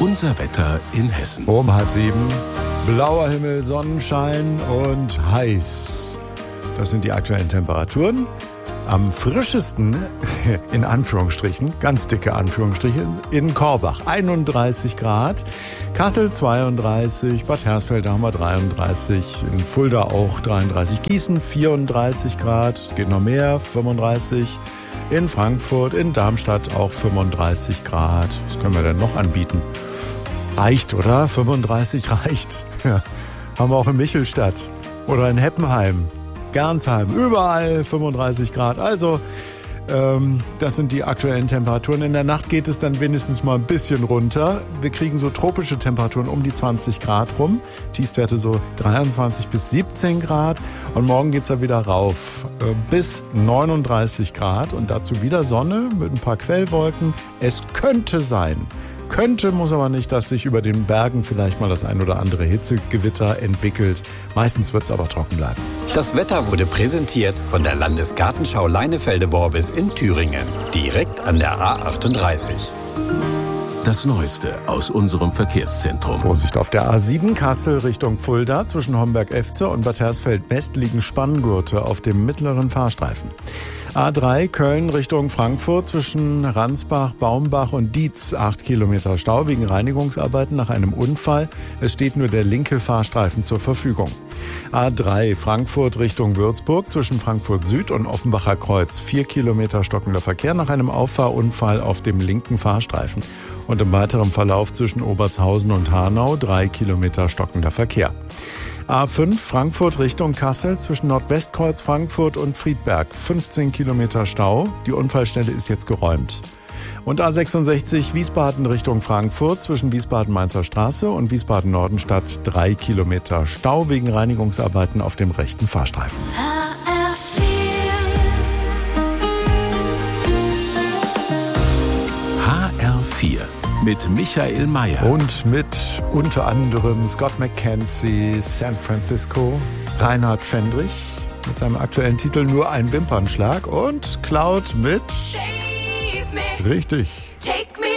Unser Wetter in Hessen. Um 6:30. Blauer Himmel, Sonnenschein und heiß. Das sind die aktuellen Temperaturen. Am frischesten, in Anführungsstrichen, ganz dicke Anführungsstriche, in Korbach 31 Grad, Kassel 32, Bad Hersfeld haben wir 33, in Fulda auch 33, Gießen 34 Grad, es geht noch mehr, 35, in Frankfurt, in Darmstadt auch 35 Grad. Was können wir denn noch anbieten? Reicht, oder? 35 reicht. Ja. Haben wir auch in Michelstadt oder in Heppenheim. Gernsheim, überall 35 Grad. Also, das sind die aktuellen Temperaturen. In der Nacht geht es dann wenigstens mal ein bisschen runter. Wir kriegen so tropische Temperaturen um die 20 Grad rum. Tiefstwerte so 23 bis 17 Grad. Und morgen geht's dann wieder rauf bis 39 Grad. Und dazu wieder Sonne mit ein paar Quellwolken. Es könnte sein, muss aber nicht, dass sich über den Bergen vielleicht mal das ein oder andere Hitzegewitter entwickelt. Meistens wird es aber trocken bleiben. Das Wetter wurde präsentiert von der Landesgartenschau Leinefelde-Worbis in Thüringen. Direkt an der A38. Das Neueste aus unserem Verkehrszentrum. Vorsicht auf der A7 Kassel Richtung Fulda. Zwischen Homberg-Efze und Bad Hersfeld-West liegen Spanngurte auf dem mittleren Fahrstreifen. A3 Köln Richtung Frankfurt zwischen Ransbach, Baumbach und Dietz 8 Kilometer Stau wegen Reinigungsarbeiten nach einem Unfall. Es steht nur der linke Fahrstreifen zur Verfügung. A3 Frankfurt Richtung Würzburg zwischen Frankfurt Süd und Offenbacher Kreuz 4 Kilometer stockender Verkehr nach einem Auffahrunfall auf dem linken Fahrstreifen. Und im weiteren Verlauf zwischen Obertshausen und Hanau 3 Kilometer stockender Verkehr. A5 Frankfurt Richtung Kassel zwischen Nordwestkreuz Frankfurt und Friedberg 15 Kilometer Stau. Die Unfallstelle ist jetzt geräumt. Und A66 Wiesbaden Richtung Frankfurt zwischen Wiesbaden-Mainzer Straße und Wiesbaden-Nordenstadt 3 Kilometer Stau wegen Reinigungsarbeiten auf dem rechten Fahrstreifen. HR4 mit Michael Mayer. Und mit unter anderem Scott McKenzie, San Francisco, Reinhard Fendrich mit seinem aktuellen Titel Nur ein Wimpernschlag und Cloud mit... Richtig. Take me